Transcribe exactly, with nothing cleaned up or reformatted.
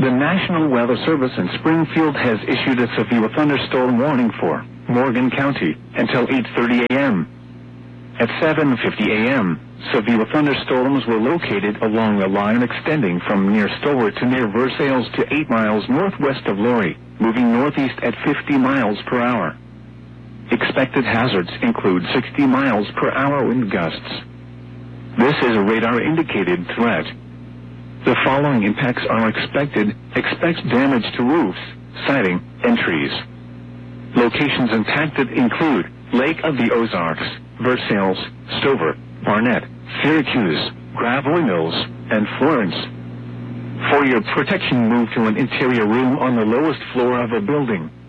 The National Weather Service in Springfield has issued a severe thunderstorm warning for Morgan County until eight thirty a m At seven fifty a m, severe thunderstorms were located along a line extending from near Stover to near Versailles to eight miles northwest of Laurie, moving northeast at fifty miles per hour. Expected hazards include sixty miles per hour wind gusts. This is a radar-indicated threat. The following impacts are expected. Expect damage to roofs, siding, and trees. Locations impacted include Lake of the Ozarks, Versailles, Stover, Barnett, Syracuse, Gravois Mills, and Florence. For your protection, move to an interior room on the lowest floor of a building.